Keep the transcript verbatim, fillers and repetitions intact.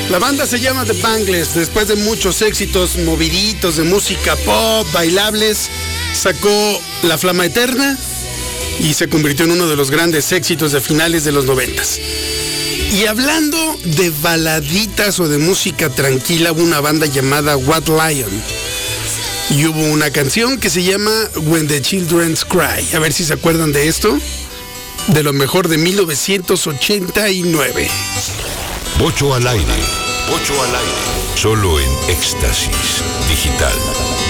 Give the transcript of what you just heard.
La banda se llama The Bangles. Después de muchos éxitos moviditos de música pop, bailables, sacó La Flama Eterna y se convirtió en uno de los grandes éxitos de finales de los noventas. Y hablando de baladitas o de música tranquila, hubo una banda llamada White Lion. Y hubo una canción que se llama When the Children Cry. A ver si se acuerdan de esto. De lo mejor de mil novecientos ochenta y nueve. Ocho al aire. Ocho al aire. Solo en Éxtasis Digital.